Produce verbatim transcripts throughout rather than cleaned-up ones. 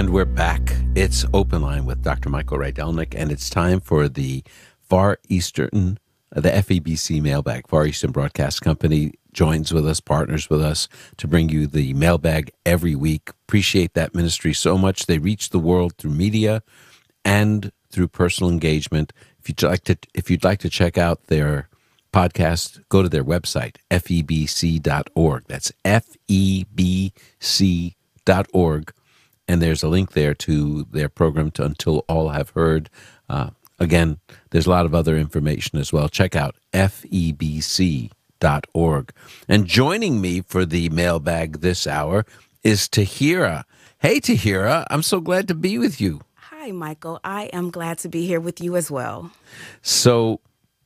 And we're back. It's Open Line with Doctor Michael Rydelnik, and it's time for the Far Eastern, uh, the F E B C mailbag. Far Eastern Broadcast Company joins with us, partners with us to bring you the mailbag every week. Appreciate that ministry so much. They reach the world through media and through personal engagement. If you'd like to, if you'd like to check out their podcast, go to their website, F E B C dot org. That's F E B C dot org. And there's a link there to their program, to Until All Have Heard. Uh, again, there's a lot of other information as well. Check out F E B C dot org. And joining me for the mailbag this hour is Tahira. Hey, Tahira, I'm so glad to be with you. Hi, Michael. I am glad to be here with you as well. So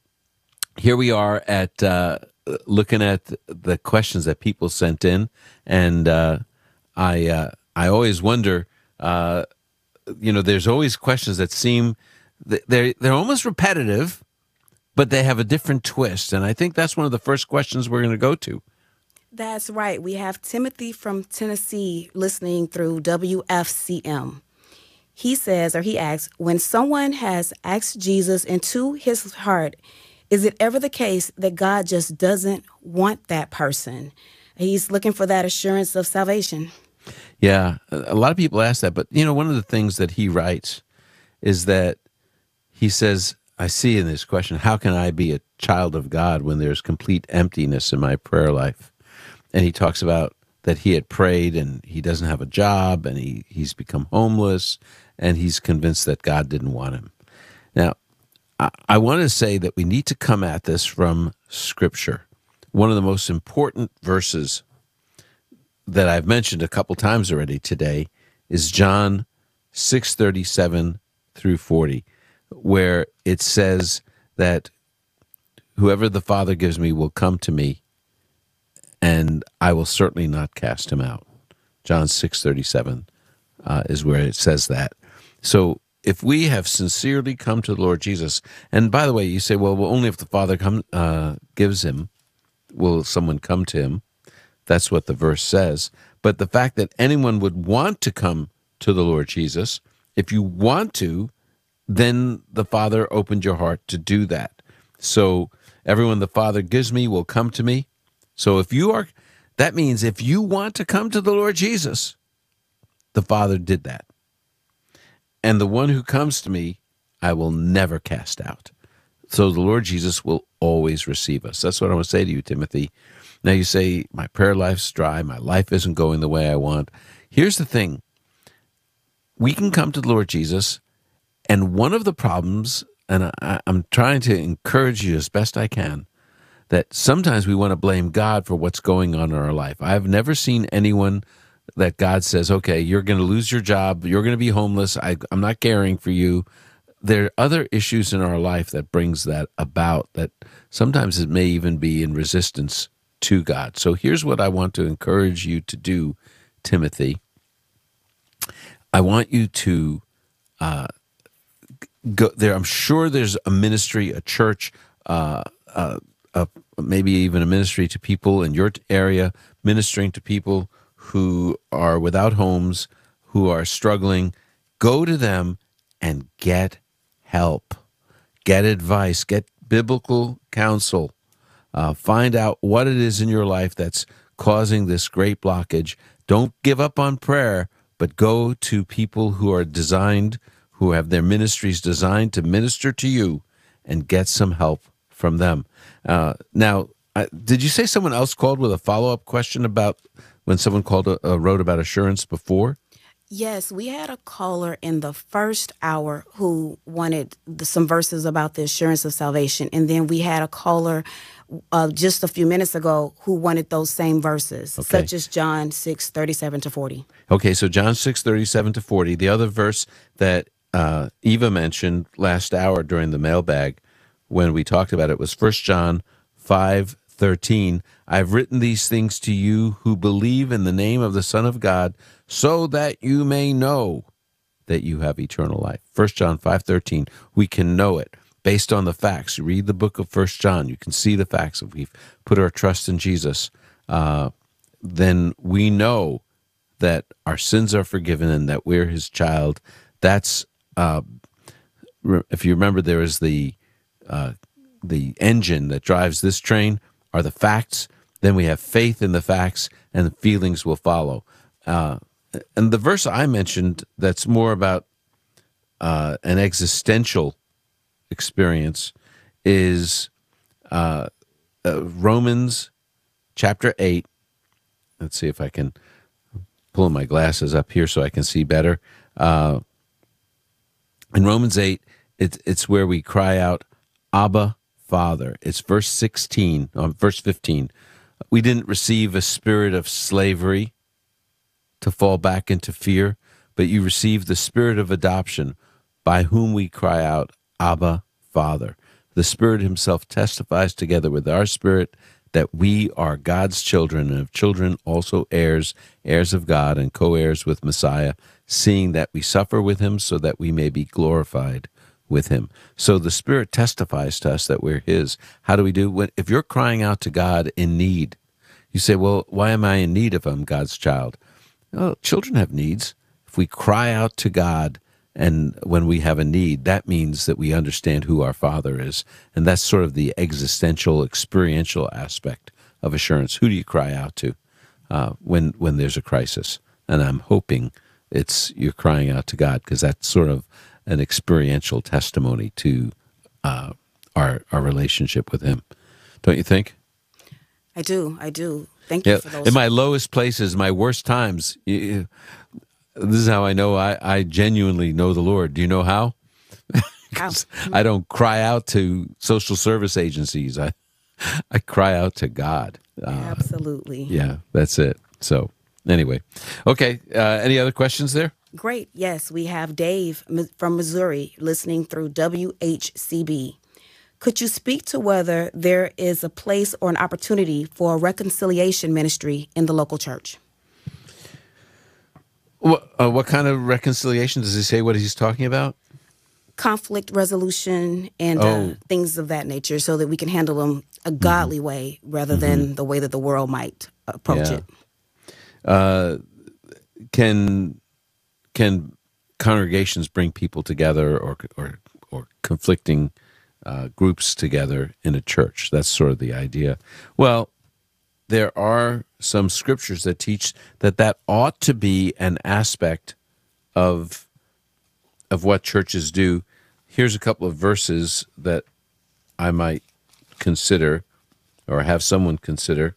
here we are at uh, looking at the questions that people sent in, and uh, I... Uh, I always wonder, uh, you know, there's always questions that seem, they're, they're almost repetitive, but they have a different twist. And I think that's one of the first questions we're going to go to. That's right. We have Timothy from Tennessee listening through W F C M. He says, or he asks, when someone has asked Jesus into his heart, is it ever the case that God just doesn't want that person? He's looking for that assurance of salvation. Yeah, a lot of people ask that, but you know, one of the things that he writes is that he says, I see in this question, how can I be a child of God when there's complete emptiness in my prayer life? And he talks about that he had prayed and he doesn't have a job and he, he's become homeless and he's convinced that God didn't want him. Now, I, I want to say that we need to come at this from Scripture. One of the most important verses that I've mentioned a couple times already today is John six thirty-seven through forty, where it says that whoever the Father gives me will come to me, and I will certainly not cast him out. John six thirty-seven uh, is where it says that. So if we have sincerely come to the Lord Jesus, and by the way, you say, well, well only if the Father come, uh, gives him will someone come to him. That's what the verse says. But the fact that anyone would want to come to the Lord Jesus, if you want to, then the Father opened your heart to do that. So everyone the Father gives me will come to me. So if you are, that means if you want to come to the Lord Jesus, the Father did that. And the one who comes to me, I will never cast out. So the Lord Jesus will always receive us. That's what I want to say to you, Timothy. Now you say, my prayer life's dry, my life isn't going the way I want. Here's the thing. We can come to the Lord Jesus, and one of the problems, and I, I'm trying to encourage you as best I can, that sometimes we want to blame God for what's going on in our life. I've never seen anyone that God says, okay, you're going to lose your job, you're going to be homeless, I, I'm not caring for you. There are other issues in our life that brings that about, that sometimes it may even be in resistance to God. So here's what I want to encourage you to do, Timothy. I want you to uh, go there. I'm sure there's a ministry, a church, uh, uh, uh, maybe even a ministry to people in your area, ministering to people who are without homes, who are struggling. Go to them and get help, get advice, get biblical counsel. Uh, find out what it is in your life that's causing this great blockage. Don't give up on prayer, but go to people who are designed, who have their ministries designed to minister to you, and get some help from them. Uh, now, uh, did you say someone else called with a follow-up question about when someone called uh, wrote about assurance before? Yes, we had a caller in the first hour who wanted the, some verses about the assurance of salvation. And then we had a caller uh, just a few minutes ago who wanted those same verses, okay. such as John six thirty-seven to forty. Okay, so John six thirty-seven to forty. The other verse that uh, Eva mentioned last hour during the mailbag when we talked about it was First John five thirteen. I've written these things to you who believe in the name of the Son of God, so that you may know that you have eternal life. First John five thirteen, we can know it based on the facts. You read the book of First John, you can see the facts. If we've put our trust in Jesus, uh, then we know that our sins are forgiven and that we're his child. That's, uh, if you remember, there is the uh, the engine that drives this train are the facts. Then we have faith in the facts, and the feelings will follow. Uh, and the verse I mentioned that's more about uh, an existential experience is uh, uh, Romans chapter eight. Let's see if I can pull my glasses up here so I can see better. Uh, in Romans eight, it, it's where we cry out, Abba, Father. It's verse sixteen, um, verse fifteen. We didn't receive a spirit of slavery to fall back into fear, but you received the spirit of adoption by whom we cry out, Abba, Father. The Spirit himself testifies together with our spirit that we are God's children, and of children also heirs, heirs of God, and co-heirs with Messiah, seeing that we suffer with him so that we may be glorified with him. So the Spirit testifies to us that we're his. How do we do? When, if you're crying out to God in need, you say, well, why am I in need if I'm God's child? Well, children have needs. If we cry out to God, and when we have a need, that means that we understand who our Father is. And that's sort of the existential, experiential aspect of assurance. Who do you cry out to uh, when when there's a crisis? And I'm hoping it's you're crying out to God, because that's sort of an experiential testimony to uh, our our relationship with him. Don't you think? I do. I do. Thank Yeah. you for those. In my lowest places, my worst times, you, you, this is how I know I, I genuinely know the Lord. Do you know how? How? I don't cry out to social service agencies. I I cry out to God. Uh, Absolutely. yeah, that's it. So anyway, okay. Uh, any other questions there? Great. Yes, we have Dave from Missouri listening through W H C B. Could you speak to whether there is a place or an opportunity for a reconciliation ministry in the local church? What, uh, what kind of reconciliation? Does he say what he's talking about? Conflict resolution and Oh. uh, things of that nature, so that we can handle them a godly mm-hmm. way rather mm-hmm. than the way that the world might approach yeah. it. Uh, can can congregations bring people together, or or or conflicting uh, groups together in a church? That's sort of the idea. Well, there are some scriptures that teach that that ought to be an aspect of of what churches do. Here's a couple of verses that I might consider, or have someone consider.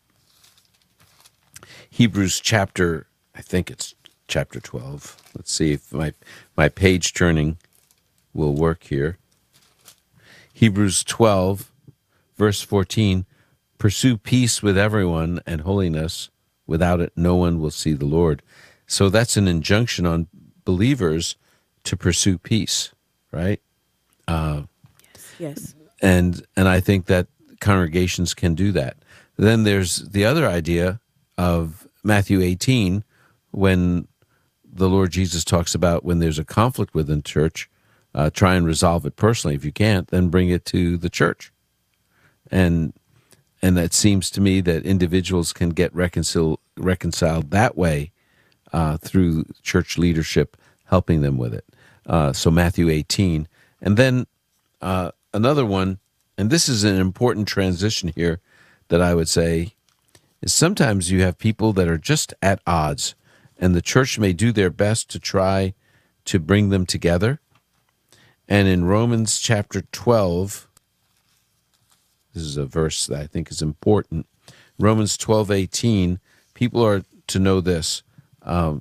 Hebrews chapter, I think it's chapter twelve. Let's see if my my page turning will work here. Hebrews twelve, verse fourteen. Pursue peace with everyone and holiness. Without it, no one will see the Lord. So that's an injunction on believers to pursue peace, right? Uh, yes. Yes. And and I think that congregations can do that. Then there's the other idea of Matthew eighteen, when the Lord Jesus talks about when there's a conflict within church, uh, try and resolve it personally. If you can't, then bring it to the church. And and it seems to me that individuals can get reconcil- reconciled that way uh, through church leadership helping them with it. Uh, so Matthew eighteen. And then uh, another one, and this is an important transition here that I would say, is sometimes you have people that are just at odds, and the church may do their best to try to bring them together. And in Romans chapter twelve, this is a verse that I think is important. Romans twelve eighteen, people are to know this. Um,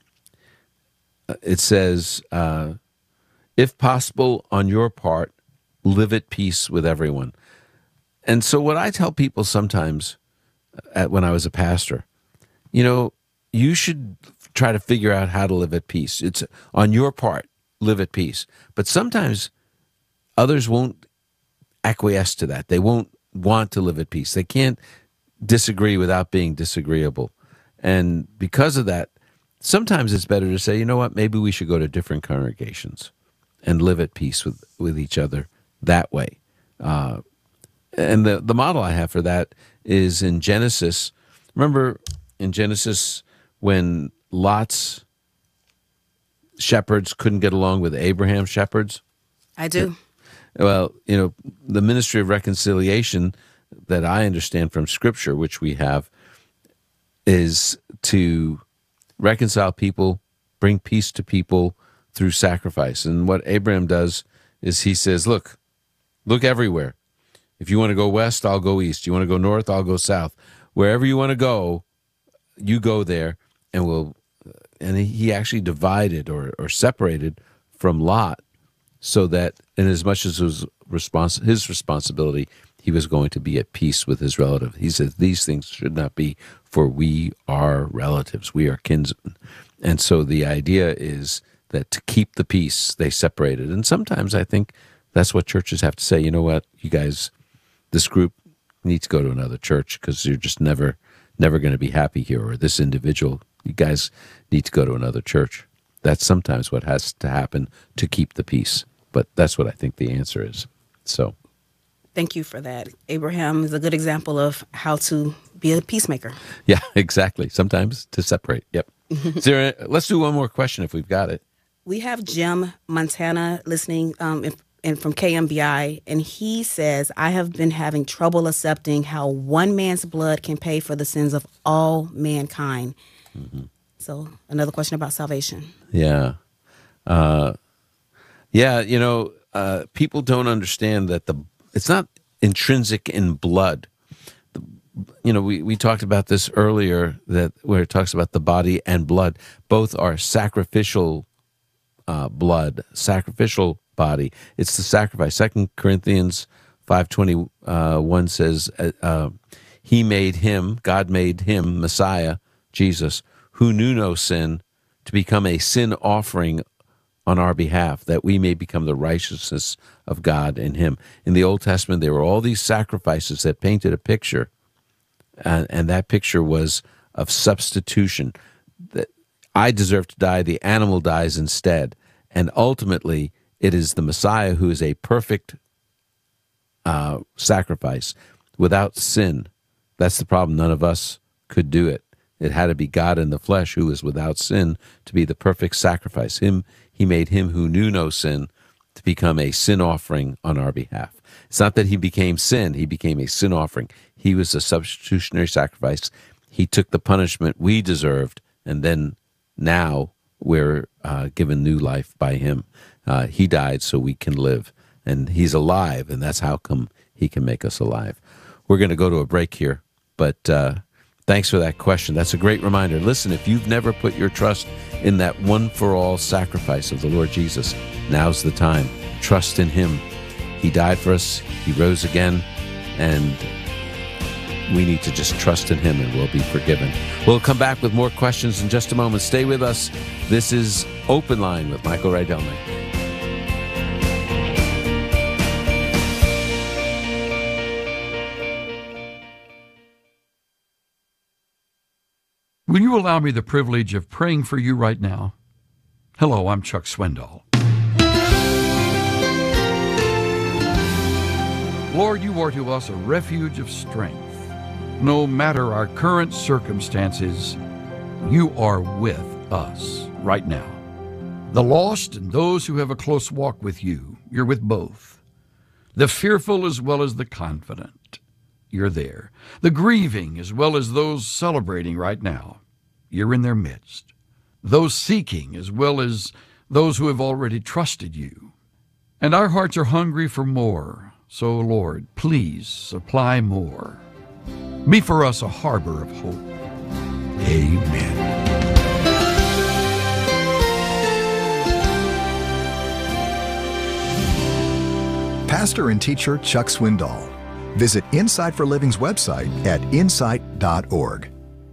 it says, uh, if possible, on your part, live at peace with everyone. And so what I tell people sometimes at, when I was a pastor, you know, you should try to figure out how to live at peace. It's on your part, live at peace. But sometimes others won't acquiesce to that. They won't want to live at peace. They can't disagree without being disagreeable. And because of that, sometimes it's better to say, you know what, maybe we should go to different congregations and live at peace with, with each other that way. Uh, and the, the model I have for that is in Genesis. Remember in Genesis when Lot's shepherds couldn't get along with Abraham's shepherds? I do. Well, you know, the ministry of reconciliation that I understand from Scripture, which we have, is to reconcile people, bring peace to people through sacrifice. And what Abraham does is he says, look, look everywhere. If you want to go west, I'll go east. You want to go north, I'll go south. Wherever you want to go, you go there, and we'll. And he actually divided or, or separated from Lot, so that in as much as it was respons- his responsibility, he was going to be at peace with his relative. He said, these things should not be, for we are relatives. We are kinsmen. And so the idea is that to keep the peace, they separated. And sometimes I think that's what churches have to say. You know what, you guys, this group needs to go to another church because you're just never, never going to be happy here. Or this individual, you guys need to go to another church. That's sometimes what has to happen to keep the peace. But that's what I think the answer is. So, thank you for that. Abraham is a good example of how to be a peacemaker. Yeah, exactly. Sometimes to separate. Yep. Sarah, let's do one more question if we've got it. We have Jim Montana listening um, in, in from K M B I, and he says, I have been having trouble accepting how one man's blood can pay for the sins of all mankind. Mm-hmm. So another question about salvation. Yeah. Uh, yeah, you know, uh, people don't understand that the it's not intrinsic in blood. The, you know, we, we talked about this earlier, that where it talks about the body and blood. Both are sacrificial uh, blood, sacrificial body. It's the sacrifice. Second Corinthians five twenty-one says, uh, uh, he made him, God made him, Messiah, Jesus, who knew no sin, to become a sin offering on our behalf, that we may become the righteousness of God in him. In the Old Testament, there were all these sacrifices that painted a picture, and, and that picture was of substitution. That I deserve to die, the animal dies instead. And ultimately, it is the Messiah who is a perfect uh, sacrifice without sin. That's the problem. None of us could do it. It had to be God in the flesh who is without sin to be the perfect sacrifice. Him, he made him who knew no sin to become a sin offering on our behalf. It's not that he became sin. He became a sin offering. He was a substitutionary sacrifice. He took the punishment we deserved, and then now we're uh, given new life by him. Uh, he died so we can live, and he's alive, and that's how come he can make us alive. We're going to go to a break here, but uh, thanks for that question. That's a great reminder. Listen, if you've never put your trust in that one-for-all sacrifice of the Lord Jesus, now's the time. Trust in him. He died for us. He rose again, and we need to just trust in him, and we'll be forgiven. We'll come back with more questions in just a moment. Stay with us. This is Open Line with Michael Rydelnik. Will you allow me the privilege of praying for you right now? Hello, I'm Chuck Swindoll. Lord, you are to us a refuge of strength. No matter our current circumstances, you are with us right now. The lost and those who have a close walk with you, you're with both. The fearful as well as the confident, you're there. The grieving as well as those celebrating right now, you're in their midst. Those seeking as well as those who have already trusted you. And our hearts are hungry for more. So, Lord, please supply more. Be for us a harbor of hope. Amen. Pastor and teacher Chuck Swindoll. Visit Insight for Living's website at insight dot org.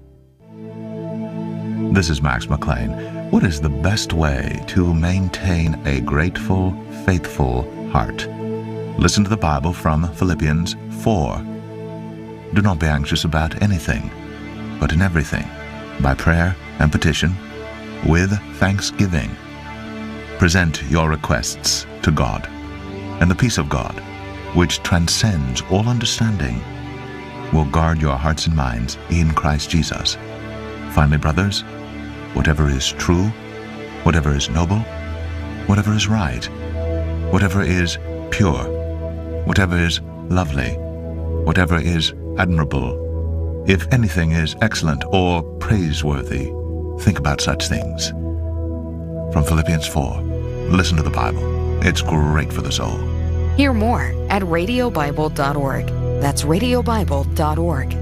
This is Max McLean. What is the best way to maintain a grateful, faithful heart? Listen to the Bible from Philippians four. Do not be anxious about anything, but in everything, by prayer and petition, with thanksgiving, present your requests to God, and the peace of God, which transcends all understanding, will guard your hearts and minds in Christ Jesus. Finally, brothers, whatever is true, whatever is noble, whatever is right, whatever is pure, whatever is lovely, whatever is admirable, if anything is excellent or praiseworthy, think about such things. From Philippians four, listen to the Bible. It's great for the soul. Hear more at radio bible dot org. That's radio bible dot org.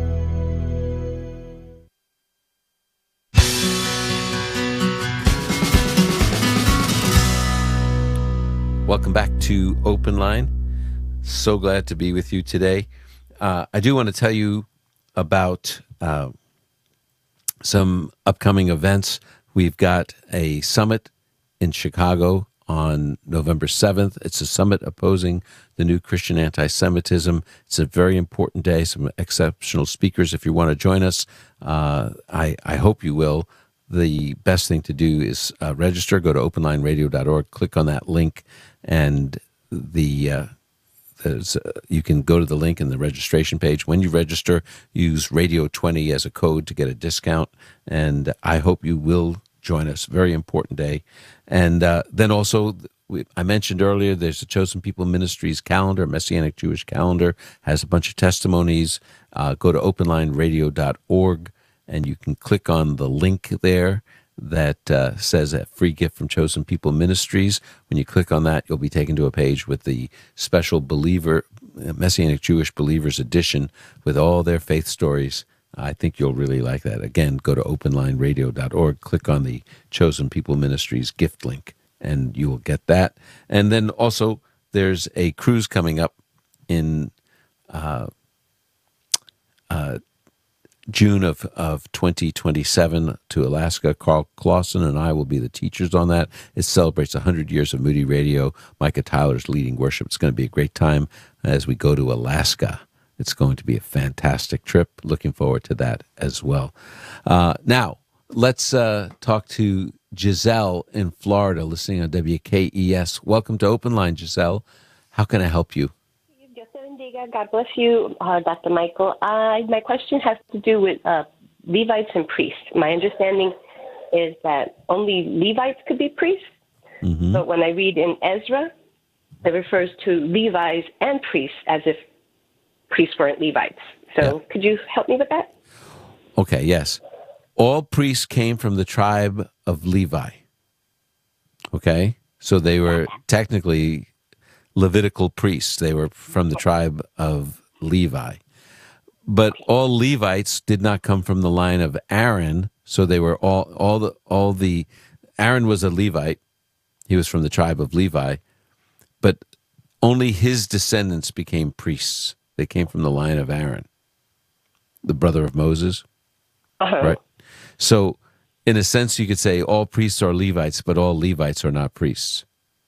Welcome back to Open Line. So glad to be with you today. Uh, I do want to tell you about uh, some upcoming events. We've got a summit in Chicago on November seventh. It's a summit opposing the new Christian anti-Semitism. It's a very important day, some exceptional speakers. If you want to join us, uh, I, I hope you will. The best thing to do is uh, register. Go to open line radio dot org, click on that link, and the uh, there's, uh, you can go to the link in the registration page. When you register, use radio twenty as a code to get a discount, and I hope you will join us. Very important day. And uh, then also, we, I mentioned earlier, there's the Chosen People Ministries calendar, Messianic Jewish calendar, has a bunch of testimonies. Uh, go to open line radio dot org, and you can click on the link there that uh, says a free gift from Chosen People Ministries. When you click on that, you'll be taken to a page with the special believer, Messianic Jewish Believers edition with all their faith stories. I think you'll really like that. Again, go to open line radio dot org, click on the Chosen People Ministries gift link, and you will get that. And then also, there's a cruise coming up in uh, uh, June of, of twenty twenty-seven to Alaska. Carl Clausen and I will be the teachers on that. It celebrates one hundred years of Moody Radio. Micah Tyler's leading worship. It's going to be a great time as we go to Alaska. It's going to be a fantastic trip. Looking forward to that as well. Uh, now, let's uh, talk to Giselle in Florida, listening on W K E S. Welcome to Open Line, Giselle. How can I help you? God bless you, uh, Doctor Michael. Uh, my question has to do with uh, Levites and priests. My understanding is that only Levites could be priests. Mm-hmm. But when I read in Ezra, it refers to Levites and priests as if priests weren't Levites. So yeah. Could you help me with that? Okay, yes. All priests came from the tribe of Levi. Okay? So they were technically Levitical priests. They were from the tribe of Levi. But all Levites did not come from the line of Aaron, so they were all all the all the Aaron was a Levite. He was from the tribe of Levi, but only his descendants became priests. They came from the line of Aaron, the brother of Moses. Uh-huh. Right? So, in a sense, you could say all priests are Levites, but all Levites are not priests.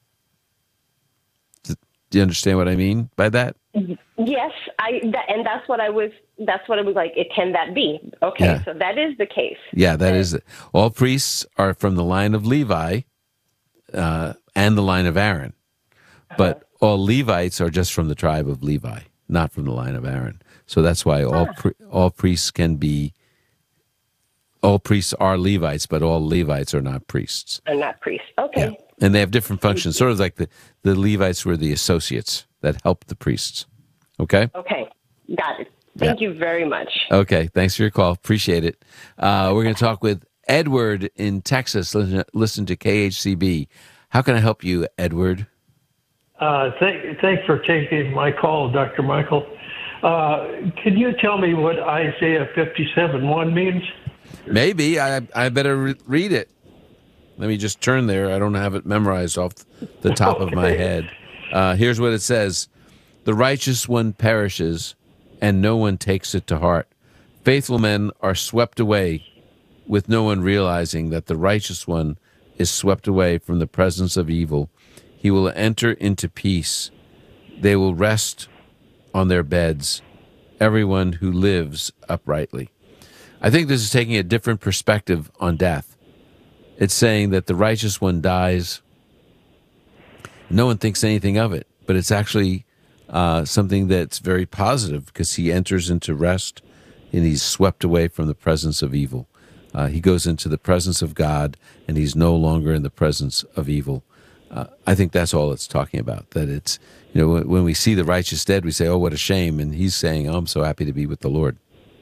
Do you understand what I mean by that? Yes, I, that, and that's what I was. That's what I was like. It can that be? Okay, yeah. So that is the case. Yeah, that is it. All priests are from the line of Levi uh, and the line of Aaron, but uh-huh. all Levites are just from the tribe of Levi, not from the line of Aaron. So that's why all ah. pri- all priests can be. All priests are Levites, but all Levites are not priests. Are not priests. Okay. Yeah. And they have different functions, sort of like the, the Levites were the associates that helped the priests. Okay? Okay. Got it. Thank yeah. you very much. Okay. Thanks for your call. Appreciate it. Uh, we're going to talk with Edward in Texas. Listen, listen to K H C B. How can I help you, Edward? Uh, thank, thanks for taking my call, Doctor Michael. Uh, can you tell me what Isaiah fifty-seven one means? Maybe. I, I better re- read it. Let me just turn there. I don't have it memorized off the top okay. of my head. Uh, here's what it says. The righteous one perishes, and no one takes it to heart. Faithful men are swept away, with no one realizing that the righteous one is swept away from the presence of evil. He will enter into peace. They will rest on their beds, everyone who lives uprightly. I think this is taking a different perspective on death. It's saying that the righteous one dies. No one thinks anything of it, but it's actually uh, something that's very positive because he enters into rest and he's swept away from the presence of evil. Uh, he goes into the presence of God, and he's no longer in the presence of evil. Uh, I think that's all it's talking about, that it's, you know, when, when we see the righteous dead, we say, oh, what a shame. And he's saying, oh, I'm so happy to be with the Lord.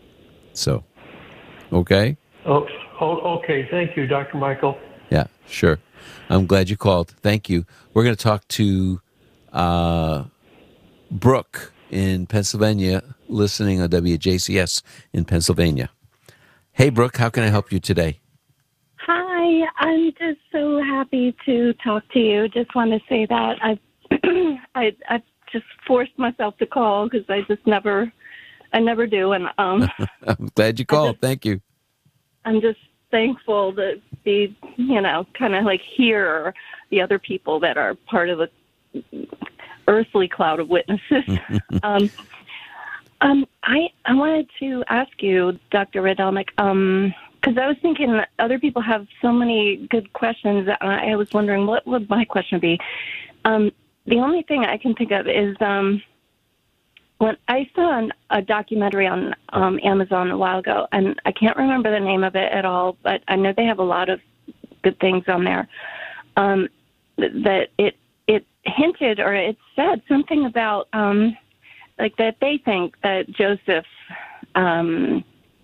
So, okay? Oh, oh, okay. Thank you, Doctor Michael. Yeah, sure. I'm glad you called. Thank you. We're going to talk to uh, Brooke in Pennsylvania, listening on W J C S in Pennsylvania. Hey, Brooke, how can I help you today? Hi, I'm just so happy to talk to you. Just want to say that I've I I've just forced myself to call because I just never I never do, and um. I'm glad you called. Just, Thank you. I'm just thankful to be, you know, kind of like hear the other people that are part of the earthly cloud of witnesses. um, um, I I wanted to ask you, Doctor Rydelnik, um. Because I was thinking other people have so many good questions. I was wondering what would my question be. Um, the only thing I can think of is um, when I saw an, a documentary on um, Amazon a while ago, and I can't remember the name of it at all, but I know they have a lot of good things on there. Um, that it it hinted or it said something about um, like that they think that Joseph. Um,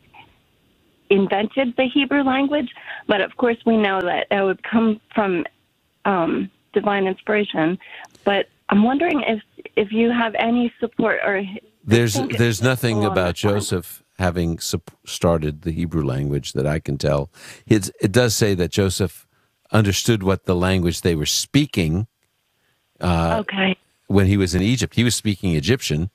invented the Hebrew language, but of course we know that that would come from um, divine inspiration. But I'm wondering if if you have any support or there's there's nothing about Joseph having started the Hebrew language that I can tell. It's, it does say that Joseph understood what the language they were speaking. Uh, okay. When he was in Egypt, he was speaking Egyptian.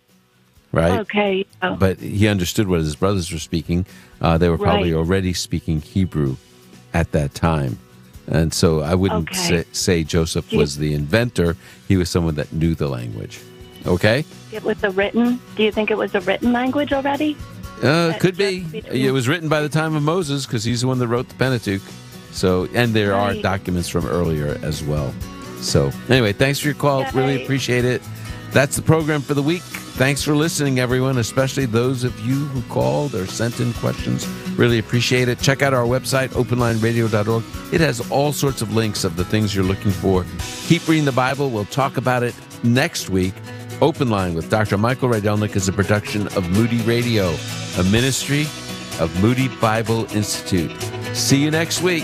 Right. Okay. Oh. But he understood what his brothers were speaking. Uh, they were probably right. already speaking Hebrew at that time. And so I wouldn't okay. say, say Joseph you, was the inventor. He was someone that knew the language. Okay? It was a written, do you think it was a written language already? Uh, could be. Between? It was written by the time of Moses because he's the one that wrote the Pentateuch. So, and there right. are documents from earlier as well. So anyway, thanks for your call. Yeah, really right. appreciate it. That's the program for the week. Thanks for listening, everyone, especially those of you who called or sent in questions. Really appreciate it. Check out our website, open line radio dot org. It has all sorts of links of the things you're looking for. Keep reading the Bible. We'll talk about it next week. Open Line with Doctor Michael Rydelnik is a production of Moody Radio, a ministry of Moody Bible Institute. See you next week.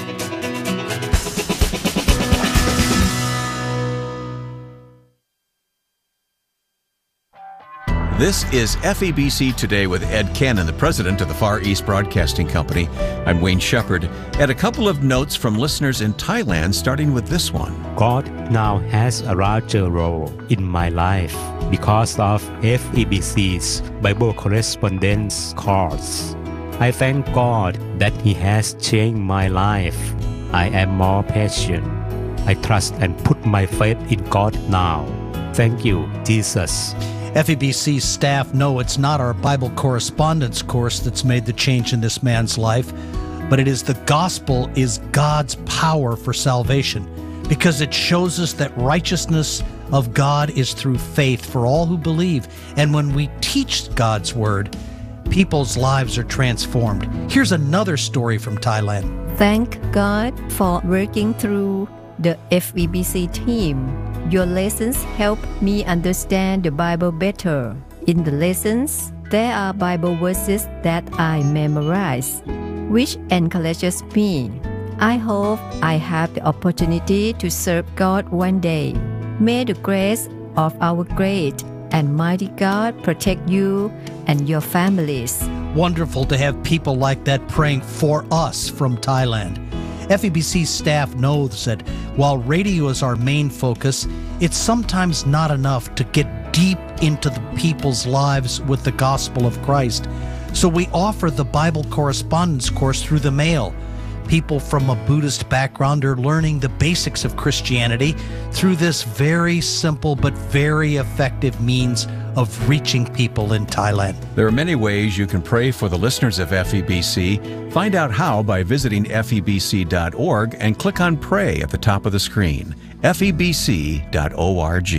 This is F E B C Today with Ed Cannon, the president of the Far East Broadcasting Company. I'm Wayne Shepherd. And a couple of notes from listeners in Thailand, starting with this one. God now has a larger role in my life because of F E B C's Bible correspondence course. I thank God that He has changed my life. I am more patient. I trust and put my faith in God now. Thank you, Jesus. F E B C staff know it's not our Bible correspondence course that's made the change in this man's life, but it is the gospel is God's power for salvation, because it shows us that righteousness of God is through faith for all who believe. And when we teach God's word, people's lives are transformed. Here's another story from Thailand. Thank God for working through the F E B C team. Your lessons help me understand the Bible better. In the lessons, there are Bible verses that I memorize, which encourages me. I hope I have the opportunity to serve God one day. May the grace of our great and mighty God protect you and your families. Wonderful to have people like that praying for us from Thailand. F E B C staff knows that while radio is our main focus, it's sometimes not enough to get deep into the people's lives with the gospel of Christ. So we offer the Bible correspondence course through the mail. People from a Buddhist background are learning the basics of Christianity through this very simple but very effective means of reaching people in Thailand. There are many ways you can pray for the listeners of F E B C. Find out how by visiting F E B C dot org and click on Pray at the top of the screen. F E B C dot org.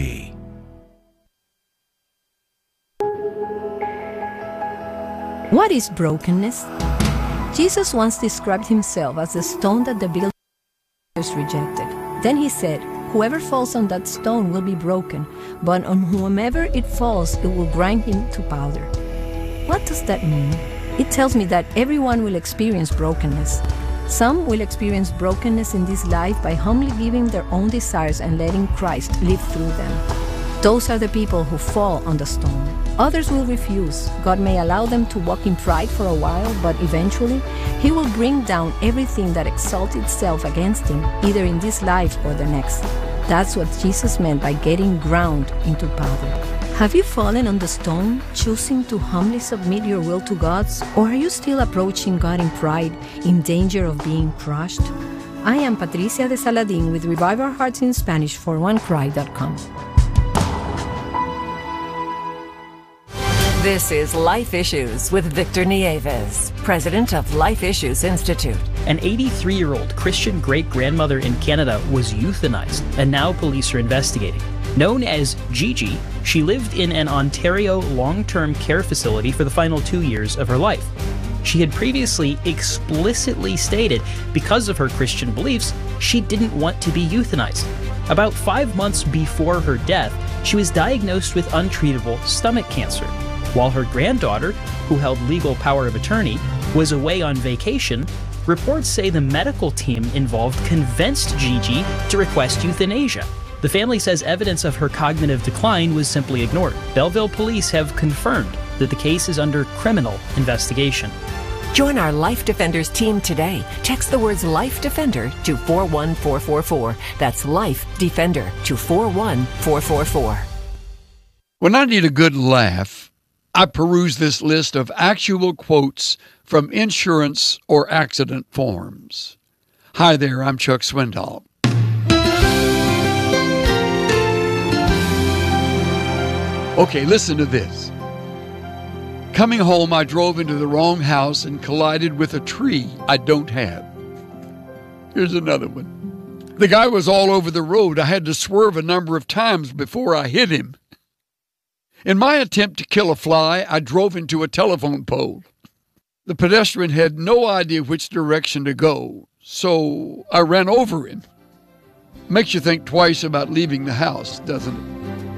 What is brokenness? Jesus once described himself as the stone that the builders rejected. Then he said, "Whoever falls on that stone will be broken, but on whomever it falls, it will grind him to powder." What does that mean? It tells me that everyone will experience brokenness. Some will experience brokenness in this life by humbly giving their own desires and letting Christ live through them. Those are the people who fall on the stone. Others will refuse. God may allow them to walk in pride for a while, but eventually He will bring down everything that exalts itself against Him, either in this life or the next. That's what Jesus meant by getting ground into powder. Have you fallen on the stone, choosing to humbly submit your will to God's, or are you still approaching God in pride, in danger of being crushed? I am Patricia de Saladin with Revive Our Hearts in Spanish for one cry dot com. This is Life Issues with Victor Nieves, president of Life Issues Institute. An eighty-three-year-old Christian great-grandmother in Canada was euthanized, and now police are investigating. Known as Gigi, she lived in an Ontario long-term care facility for the final two years of her life. She had previously explicitly stated, because of her Christian beliefs, she didn't want to be euthanized. About five months before her death, she was diagnosed with untreatable stomach cancer. While her granddaughter, who held legal power of attorney, was away on vacation, reports say the medical team involved convinced Gigi to request euthanasia. The family says evidence of her cognitive decline was simply ignored. Belleville police have confirmed that the case is under criminal investigation. Join our Life Defenders team today. Text the words Life Defender to four one four four four. That's Life Defender to four one four four four. When I need a good laugh, I peruse this list of actual quotes from insurance or accident forms. Hi there, I'm Chuck Swindoll. Okay, listen to this. Coming home, I drove into the wrong house and collided with a tree I don't have. Here's another one. The guy was all over the road. I had to swerve a number of times before I hit him. In my attempt to kill a fly, I drove into a telephone pole. The pedestrian had no idea which direction to go, so I ran over him. Makes you think twice about leaving the house, doesn't it?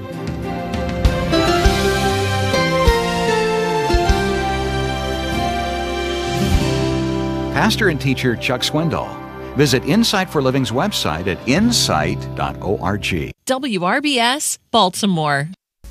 Pastor and teacher Chuck Swindoll. Visit Insight for Living's website at insight dot org. W R B S, Baltimore.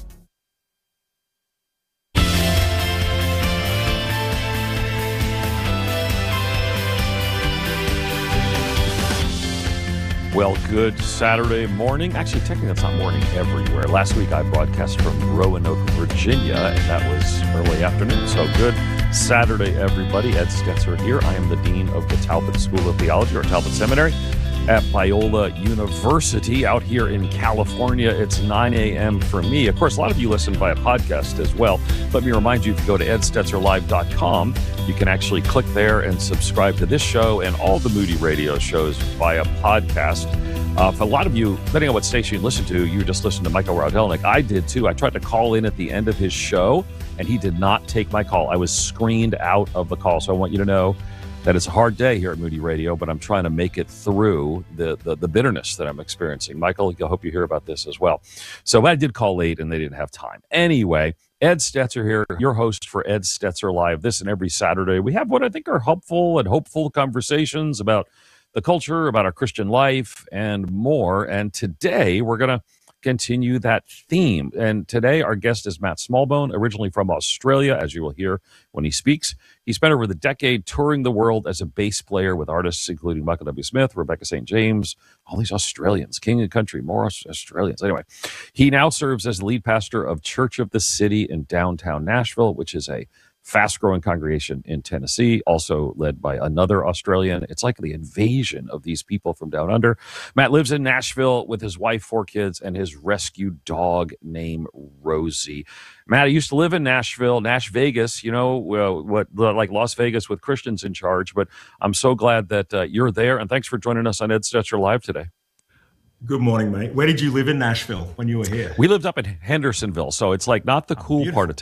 Well, good Saturday morning. Actually, technically, it's not morning everywhere. Last week, I broadcast from Roanoke, Virginia, and that was early afternoon. So good Saturday, everybody. Ed Stetzer here. I am the Dean of the Talbot School of Theology, or Talbot Seminary, at Biola University out here in California. It's nine a.m. for me. Of course, a lot of you listen via podcast as well. Let me remind you, if you go to ed stetzer live dot com, you can actually click there and subscribe to this show and all the Moody Radio shows via podcast. Uh, for a lot of you, depending on what station you listen to, you just listen to Michael Raudelnik. I did too. I tried to call in at the end of his show, and he did not take my call. I was screened out of the call. So I want you to know that it's a hard day here at Moody Radio, but I'm trying to make it through the, the, the bitterness that I'm experiencing. Michael, I hope you hear about this as well. So I did call late, and they didn't have time. Anyway, Ed Stetzer here, your host for Ed Stetzer Live. This and every Saturday, we have what I think are helpful and hopeful conversations about the culture, about our Christian life, and more. And today, we're going to continue that theme. And today, our guest is Matt Smallbone, originally from Australia, as you will hear when he speaks. He spent over the decade touring the world as a bass player with artists including Michael W. Smith, Rebecca Saint James, all these Australians, king of country, more Australians. Anyway, he now serves as the lead pastor of Church of the City in downtown Nashville, which is a fast-growing congregation in Tennessee, also led by another Australian. It's like the invasion of these people from down under. Matt lives in Nashville with his wife, four kids, and his rescued dog named Rosie. Matt, I used to live in Nashville, Nash Vegas, you know, uh, what like Las Vegas with Christians in charge, but I'm so glad that uh, you're there, and thanks for joining us on Ed Stetzer Live today. Good morning, mate. Where did you live in Nashville when you were here? We lived up in Hendersonville, so it's like not the oh, cool beautiful. part of town.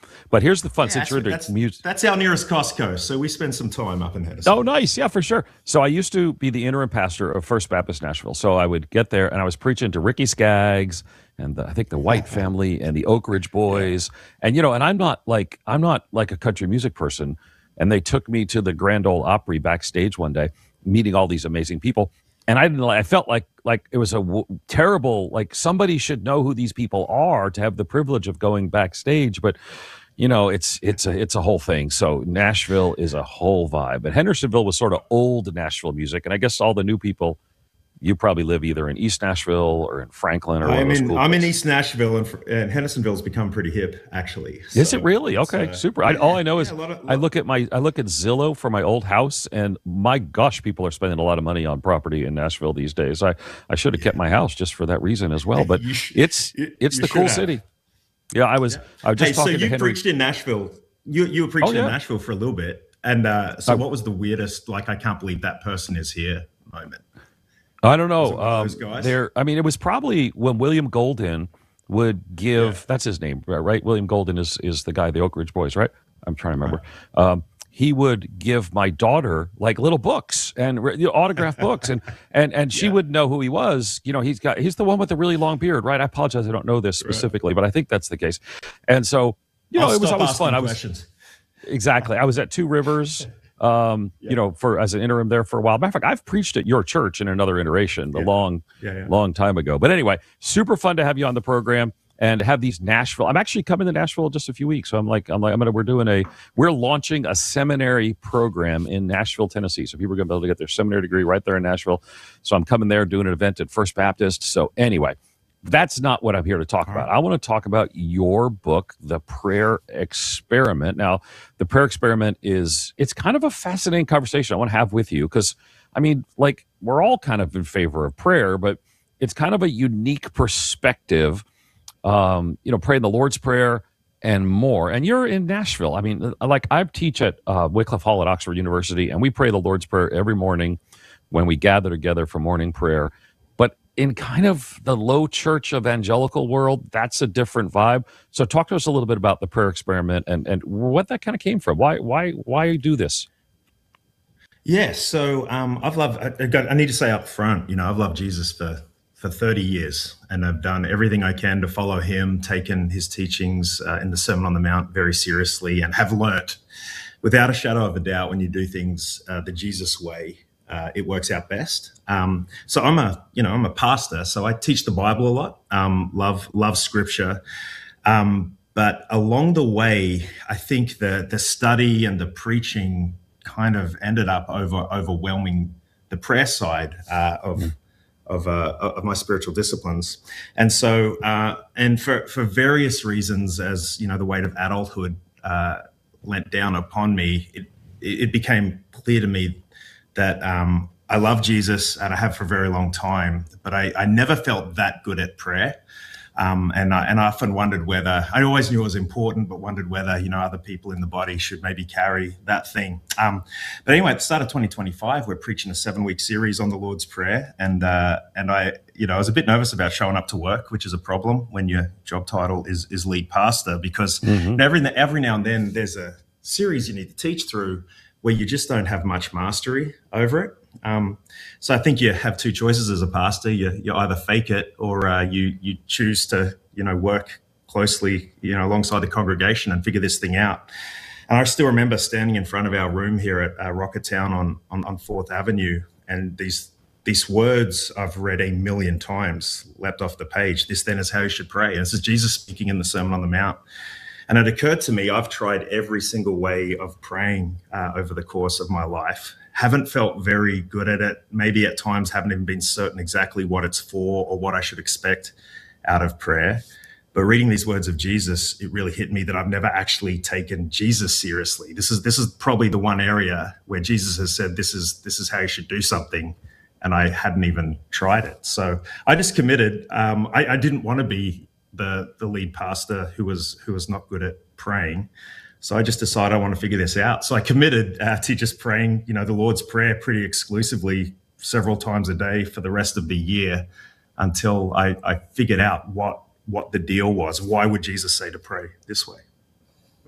But here's the fun, Yeah, since you're actually, into that's, music. that's our nearest Costco, so we spend some time up in Henderson. Oh, nice. Yeah, for sure. So I used to be the interim pastor of First Baptist Nashville. So I would get there and I was preaching to Ricky Skaggs and the, I think the White Family and the Oak Ridge Boys. And, you know, and I'm not like, I'm not like a country music person. And they took me to the Grand Ole Opry backstage one day, meeting all these amazing people. And I didn't like, I felt like, like it was a w- terrible, like somebody should know who these people are to have the privilege of going backstage. But, you know, it's, it's a, it's a whole thing. So Nashville is a whole vibe. But Hendersonville was sort of old Nashville music. And I guess all the new people, you probably live either in East Nashville or in Franklin or one I'm of those in cool I'm in places. East Nashville, and, and Hendersonville's become pretty hip, actually. Is So it really? it's, Okay, uh, super. I, all I know is yeah, a lot of- I look at my I look at Zillow for my old house, and my gosh, people are spending a lot of money on property in Nashville these days. I, I should have kept my house just for that reason as well. But You sh- it's you- it's you the cool should have. city. Yeah, I was I was just Hey, so talking to you Henry. preached in Nashville. You you were preaching Oh, yeah. in Nashville for a little bit, and uh, so I- what was the weirdest? Like, I can't believe that person is here moment. I don't know. Was it one of Um, those guys? there, I mean, it was probably when William Golden would give. That's his name, right? William Golden is is the guy, the Oak Ridge Boys, right? I'm trying to remember. Um, he would give my daughter like little books and you know, autographed books, and and and she would know who he was. You know, he's got he's the one with the really long beard, right? I apologize, I don't know this specifically, but I think that's the case. And so, you know, I'll it was stop always asking fun. I was questions. exactly. I was at Two Rivers. Um, you know, for as an interim there for a while. Matter of fact, I've preached at your church in another iteration, a long, Yeah, yeah. long time ago. But anyway, super fun to have you on the program and have these Nashville. I'm actually coming to Nashville in just a few weeks. So I'm like, I'm like, I'm gonna. We're doing a. We're launching a seminary program in Nashville, Tennessee. So people are gonna be able to get their seminary degree right there in Nashville. So I'm coming there doing an event at First Baptist. So anyway. That's not what I'm here to talk about. I want to talk about your book, The Prayer Experiment. Now, The Prayer Experiment is, it's kind of a fascinating conversation I want to have with you because, I mean, like, we're all kind of in favor of prayer, but it's kind of a unique perspective, um, you know, praying the Lord's Prayer and more. And you're in Nashville. I mean, like, I teach at uh, Wycliffe Hall at Oxford University, and we pray the Lord's Prayer every morning when we gather together for morning prayer. But in kind of the low church evangelical world, that's a different vibe. So talk to us a little bit about the prayer experiment and, and what that kind of came from. Why why why do this? Yeah, so um, I've loved. I, I got- I need to say up front, you know, I've loved Jesus for for thirty years, and I've done everything I can to follow him, taken his teachings uh, in the Sermon on the Mount very seriously, and have learnt, without a shadow of a doubt, when you do things uh, the Jesus way, uh, it works out best. Um, so I'm a, you know, I'm a pastor, so I teach the Bible a lot. Um, love love Scripture. Um, but along the way, I think the the study and the preaching kind of ended up over overwhelming the prayer side uh, of of uh, of my spiritual disciplines, and so uh, and for for various reasons, as you know, the weight of adulthood uh, lent down upon me, it it became clear to me that um, I love Jesus and I have for a very long time, but I, I never felt that good at prayer. Um, and, I, and I often wondered whether, I always knew it was important, but wondered whether, you know, other people in the body should maybe carry that thing. Um, but anyway, at the start of twenty twenty-five, we're preaching a seven week series on the Lord's Prayer. And, uh, and I, you know, I was a bit nervous about showing up to work, which is a problem when your job title is, is lead pastor, because Mhm. every, every now and then there's a series you need to teach through where you just don't have much mastery over it. Um, so I think you have two choices as a pastor. You, you either fake it or uh, you you choose to, you know, work closely, you know, alongside the congregation and figure this thing out. And I still remember standing in front of our room here at uh, Rocketown on, on on Fourth Avenue, and these these words I've read a million times leapt off the page. This then is how you should pray. And this is Jesus speaking in the Sermon on the Mount. And it occurred to me, I've tried every single way of praying uh, over the course of my life. Haven't felt very good at it. Maybe at times haven't even been certain exactly what it's for or what I should expect out of prayer. But reading these words of Jesus, it really hit me that I've never actually taken Jesus seriously. This is this is probably the one area where Jesus has said this is this is how you should do something, and I hadn't even tried it. So I just committed. Um, I, I didn't want to be the the lead pastor who was who was not good at praying. So I just decided I want to figure this out. So I committed uh, to just praying, you know, the Lord's Prayer pretty exclusively several times a day for the rest of the year until I, I figured out what what the deal was. Why would Jesus say to pray this way?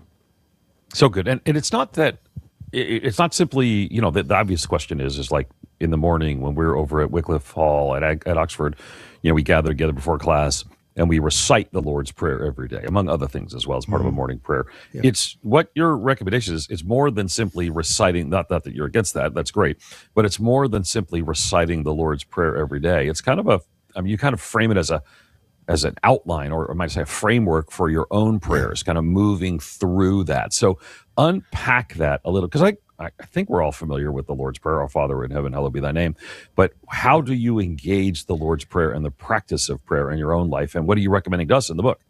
So good. And, and it's not that, it, it's not simply, you know, the, the obvious question is, is like in the morning when we're over at Wycliffe Hall at, at Oxford, you know, we gather together before class and we recite the Lord's Prayer every day, among other things as well as part mm-hmm. of a morning prayer. Yeah. It's what your recommendation is. It's more than simply reciting, not, not that you're against that, that's great, but it's more than simply reciting the Lord's Prayer every day. It's kind of a, I mean, you kind of frame it as a, as an outline, or I might say a framework for your own prayers, kind of moving through that. So unpack that a little, because I, I think we're all familiar with the Lord's Prayer, our Father in heaven, hallowed be thy name. But how do you engage the Lord's Prayer and the practice of prayer in your own life? And what are you recommending to us in the book?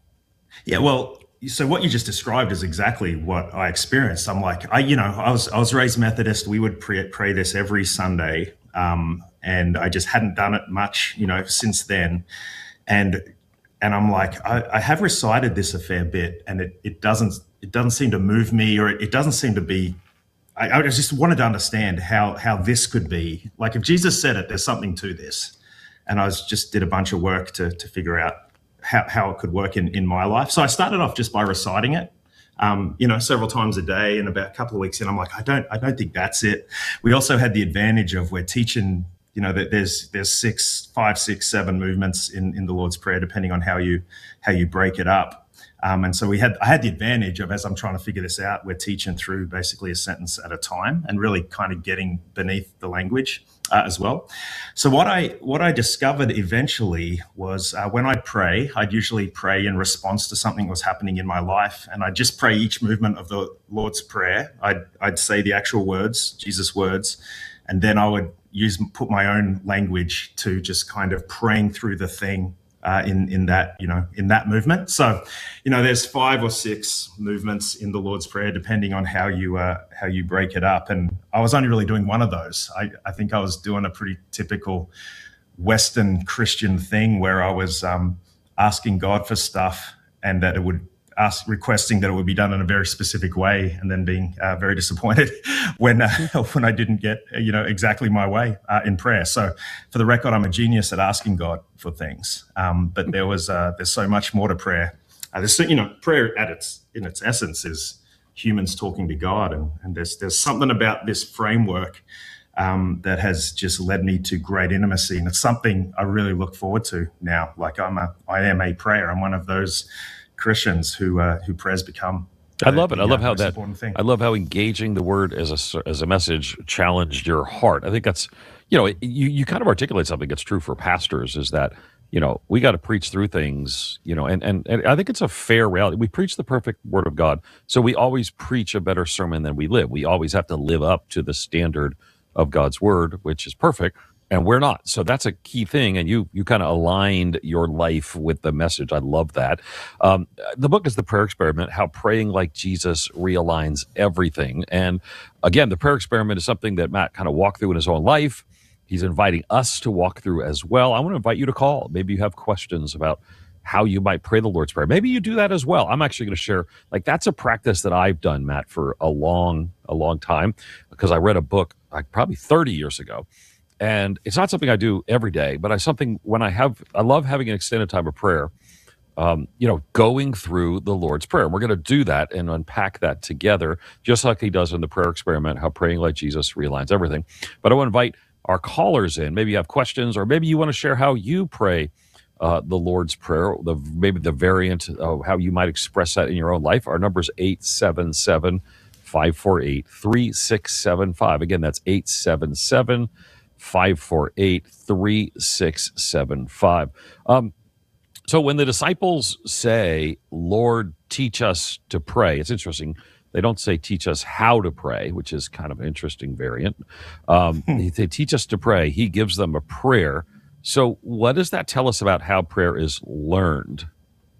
Yeah, well, so what you just described is exactly what I experienced. I'm like, I, you know, I was I was raised Methodist. We would pray, pray this every Sunday, um, and I just hadn't done it much, you know, since then. And and I'm like, I, I have recited this a fair bit, and it it doesn't it doesn't seem to move me, or it, it doesn't seem to be. I, I just wanted to understand how how this could be. Like, if Jesus said it, there's something to this. And I was just did a bunch of work to to figure out how, how it could work in, in my life. So I started off just by reciting it, um, you know, several times a day. And about a couple of weeks in, I'm like, I don't I don't think that's it. We also had the advantage of we're teaching. You know, that there's there's six, five, six, seven movements in, in the Lord's Prayer, depending on how you how you break it up. Um, and so we had I had the advantage of, as I'm trying to figure this out, we're teaching through basically a sentence at a time and really kind of getting beneath the language uh, as well. So what I what I discovered eventually was uh, when I'd pray, I'd usually pray in response to something that was happening in my life, and I'd just pray each movement of the Lord's Prayer. I'd I'd say the actual words, Jesus' words, and then I would use put my own language to just kind of praying through the thing uh, in in that you know in that movement. So, you know, there's five or six movements in the Lord's Prayer, depending on how you uh, how you break it up. And I was only really doing one of those. I, I think I was doing a pretty typical Western Christian thing where I was um, asking God for stuff, and that it would. Us requesting that it would be done in a very specific way, and then being uh, very disappointed when uh, when I didn't get you know exactly my way uh, in prayer. So, for the record, I'm a genius at asking God for things. Um, but there was uh, there's so much more to prayer. Uh, there's you know prayer at its in its essence is humans talking to God, and and there's there's something about this framework um, that has just led me to great intimacy, and it's something I really look forward to now. Like I'm a I am a prayer. I'm one of those Christians who uh, who prayers become. I love it. I love how that. I love how engaging the word as a as a message challenged your heart. I think that's, you know, you you kind of articulate something that's true for pastors, is that, you know, we got to preach through things, you know, and, and and I think it's a fair reality. We preach the perfect word of God, so we always preach a better sermon than we live. We always have to live up to the standard of God's word, which is perfect. And we're not. So that's a key thing. And you you kind of aligned your life with the message. I love that. Um, the book is The Prayer Experiment, How Praying Like Jesus Realigns Everything. And again, the prayer experiment is something that Matt kind of walked through in his own life. He's inviting us to walk through as well. I want to invite you to call. Maybe you have questions about how you might pray the Lord's Prayer. Maybe you do that as well. I'm actually going to share, like, that's a practice that I've done, Matt, for a long, a long time, because I read a book like probably thirty years ago. And it's not something I do every day, but I something when I have, I love having an extended time of prayer, um, you know, going through the Lord's Prayer. And we're going to do that and unpack that together, just like he does in the prayer experiment, how praying like Jesus realigns everything. But I want to invite our callers in. Maybe you have questions, or maybe you want to share how you pray uh, the Lord's Prayer, the maybe the variant of how you might express that in your own life. Our number is eight seven seven, five four eight, three six seven five. Again, that's eight seven seven, five four eight, three six seven five. Um, so when the disciples say, Lord, teach us to pray, it's interesting. They don't say teach us how to pray, which is kind of an interesting variant. Um, they teach us to pray. He gives them a prayer. So what does that tell us about how prayer is learned?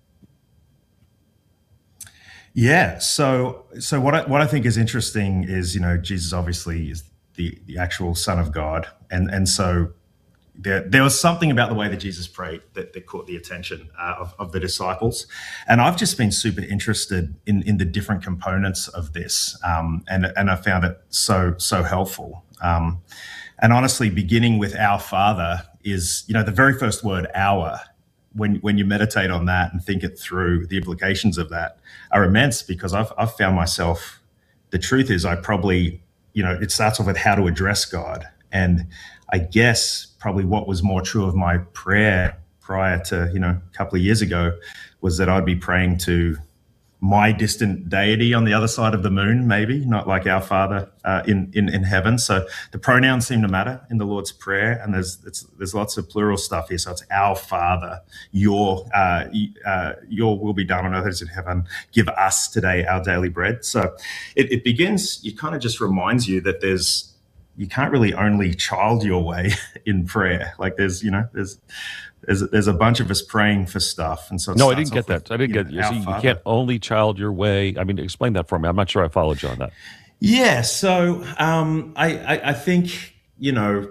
Yeah. So so what I, what I think is interesting is, you know, Jesus obviously is The, the actual Son of God. And and so there, there was something about the way that Jesus prayed that, that caught the attention uh, of, of the disciples. And I've just been super interested in, in the different components of this. Um, and, and I found it so, so helpful. Um, and honestly, beginning with Our Father is, you know, the very first word, our, when when you meditate on that and think it through, the implications of that are immense, because I've I've found myself, the truth is I probably, you know, it starts off with how to address God. And I guess probably what was more true of my prayer prior to, you know, a couple of years ago was that I'd be praying to my distant deity on the other side of the moon, maybe, not like our Father uh, in, in in heaven. So the pronouns seem to matter in the Lord's Prayer, and there's it's, there's lots of plural stuff here. So it's our Father, your uh, uh, your will be done on earth as in heaven. Give us today our daily bread. So it, it begins. It kind of just reminds you that there's you can't really only child your way in prayer. Like there's you know there's. There's, there's a bunch of us praying for stuff. And so no, I didn't get that. With, I didn't you get know, it. So you can't only child your way. I mean, explain that for me. I'm not sure I followed you on that. Yeah. So um, I, I, I think, you know,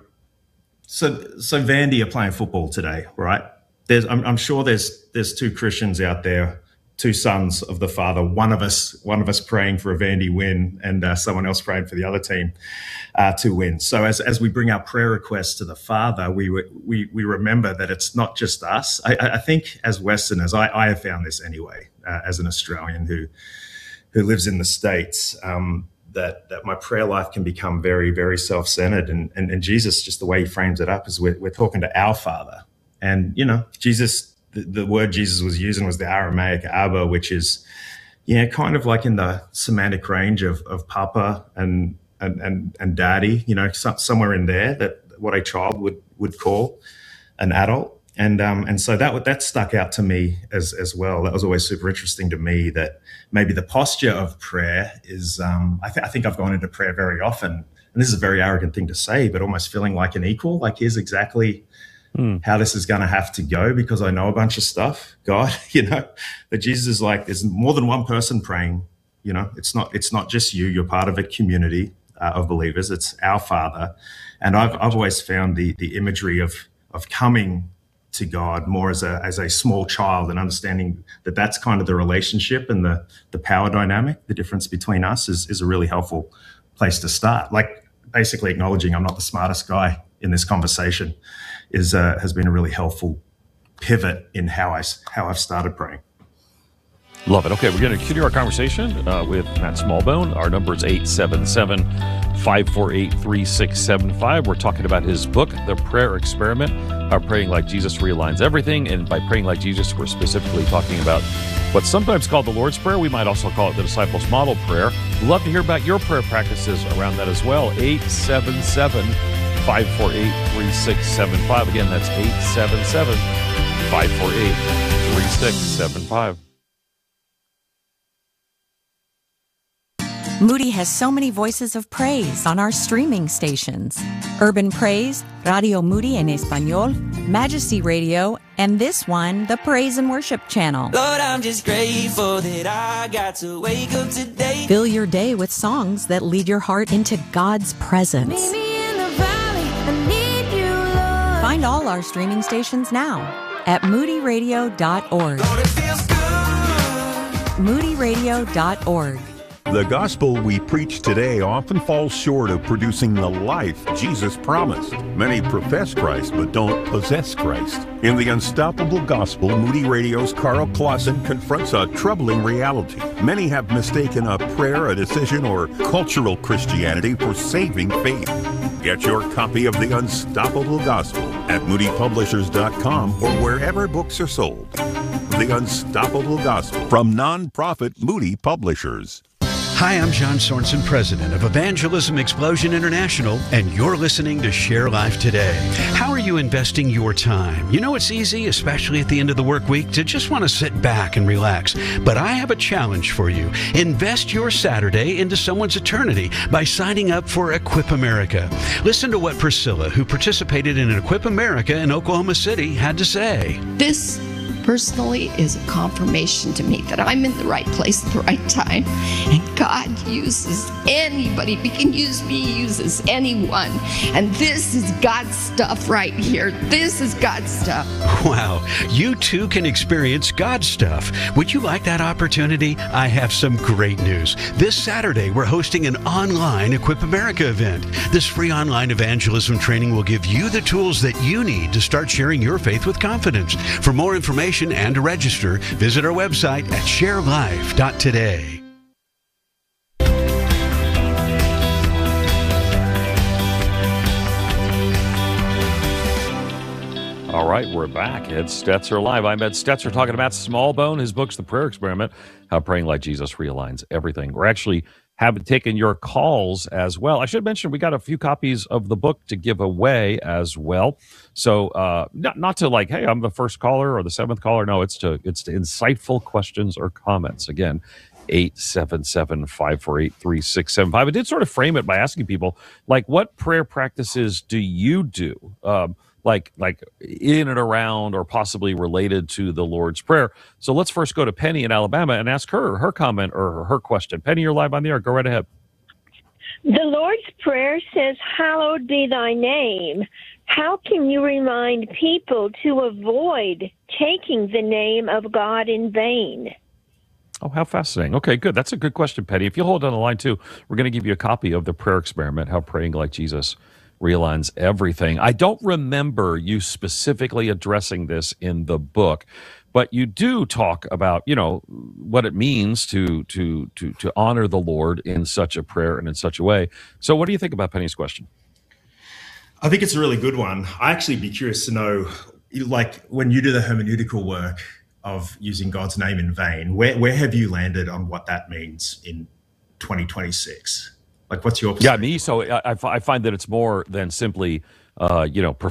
so so Vandy are playing football today, right? There's I'm, I'm sure there's there's two Christians out there, two sons of the Father. One of us one of us praying for a Vandy win, and uh, someone else praying for the other team uh, to win. So as as we bring our prayer requests to the Father, we we we remember that it's not just us. I, I think as Westerners, I, I have found this anyway, uh, as an Australian who who lives in the States, um, that that my prayer life can become very very self-centered, and and, and Jesus, just the way he frames it up, is we're, we're talking to our Father, and you know Jesus. The, the word Jesus was using was the Aramaic Abba, which is, yeah, kind of like in the semantic range of, of Papa and, and, and, and Daddy, you know, so, somewhere in there, that what a child would, would call an adult. And, um, and so that, that stuck out to me as, as well. That was always super interesting to me, that maybe the posture of prayer is, um, I, th- I think I've gone into prayer very often, and this is a very arrogant thing to say, but almost feeling like an equal, like here's exactly how this is going to have to go, because I know a bunch of stuff, God, you know, but Jesus is like, there's more than one person praying, you know, it's not, it's not just you, you're part of a community uh, of believers. It's our Father. And I've, I've always found the, the imagery of, of coming to God more as a, as a small child, and understanding that that's kind of the relationship and the, the power dynamic, the difference between us is, is a really helpful place to start. Like basically acknowledging I'm not the smartest guy in this conversation is uh, has been a really helpful pivot in how I how I've started praying. Love it. Okay, we're going to continue our conversation uh, with Matt Smallbone. Our number is eight seven seven, five four eight, three six seven five. We're talking about his book, The Prayer Experiment, How Praying Like Jesus Realigns Everything. And by praying like Jesus, we're specifically talking about what's sometimes called the Lord's Prayer. We might also call it the Disciples' Model Prayer. We'd love to hear about your prayer practices around that as well. eight seven seven, five four eight, three six seven five. Again, that's eight seven seven, five four eight, three six seven five. Moody has so many voices of praise on our streaming stations. Urban Praise, Radio Moody en Español, Majesty Radio, and this one, the Praise and Worship Channel. Lord, I'm just grateful that I got to wake up today. Fill your day with songs that lead your heart into God's presence. Meet me in the valley, I need you, Lord. Find all our streaming stations now at moody radio dot org. Lord, it feels good. moody radio dot org. The gospel we preach today often falls short of producing the life Jesus promised. Many profess Christ but don't possess Christ. In The Unstoppable Gospel, Moody Radio's Carl Clausen confronts a troubling reality. Many have mistaken a prayer, a decision, or cultural Christianity for saving faith. Get your copy of The Unstoppable Gospel at moody publishers dot com or wherever books are sold. The Unstoppable Gospel from nonprofit Moody Publishers. Hi, I'm John Sorensen, president of Evangelism Explosion International, and you're listening to Share Life Today. How are you investing your time? You know, it's easy, especially at the end of the work week, to just want to sit back and relax. But I have a challenge for you. Invest your Saturday into someone's eternity by signing up for Equip America. Listen to what Priscilla, who participated in Equip America in Oklahoma City, had to say. This personally is a confirmation to me that I'm in the right place at the right time. And God uses anybody. He can use me, he uses anyone. And this is God's stuff right here. This is God's stuff. Wow, you too can experience God's stuff. Would you like that opportunity? I have some great news. This Saturday, we're hosting an online Equip America event. This free online evangelism training will give you the tools that you need to start sharing your faith with confidence. For more information and to register, visit our website at share life dot today. All right, we're back. Ed Stetzer Live. I'm Ed Stetzer talking about Smallbone. His book's The Prayer Experiment, How Praying Like Jesus Realigns Everything. We're actually have taken your calls as well. I should mention we got a few copies of the book to give away as well. So uh, not not to like, hey, I'm the first caller or the seventh caller. No, it's to it's to insightful questions or comments. Again, eight seven seven, five four eight, three six seven five. I did sort of frame it by asking people, like, what prayer practices do you do? Um, like like in and around or possibly related to the Lord's Prayer. So let's first go to Penny in Alabama and ask her her comment or her question. Penny, you're live on the air. Go right ahead. The Lord's Prayer says, hallowed be thy name. How can you remind people to avoid taking the name of God in vain? Oh, how fascinating. Okay, good. That's a good question, Penny. If you'll hold on the line, too, we're going to give you a copy of The Prayer Experiment, How Praying Like Jesus Realigns Everything. I don't remember you specifically addressing this in the book, but you do talk about, you know, what it means to to to to honor the Lord in such a prayer and in such a way. So what do you think about Penny's question? I think it's a really good one. I actually be curious to know, like, when you do the hermeneutical work of using God's name in vain, where where have you landed on what that means in twenty twenty-six? Like, what's your perspective? Yeah, me. So I, I find that it's more than simply, uh, you know,